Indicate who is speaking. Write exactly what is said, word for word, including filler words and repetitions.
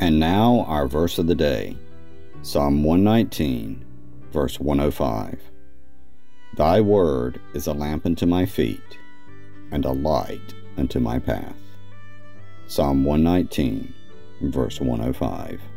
Speaker 1: And now our verse of the day, Psalm one nineteen, verse one oh five. Thy word is a lamp unto my feet, and a light unto my path. Psalm one nineteen, verse one oh five.